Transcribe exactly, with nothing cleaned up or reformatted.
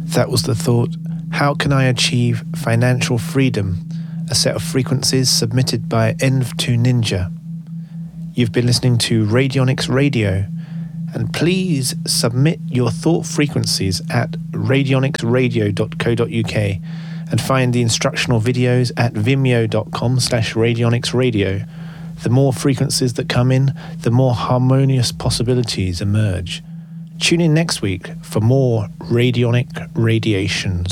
That was the thought. How can I achieve financial freedom? A set of frequencies submitted by Env two Ninja. You've been listening to Radionics Radio, and please submit your thought frequencies at radionics radio dot co dot uk and find the instructional videos at vimeo.com slash radionicsradio. The more frequencies that come in, the more harmonious possibilities emerge. Tune in next week for more radionic radiations.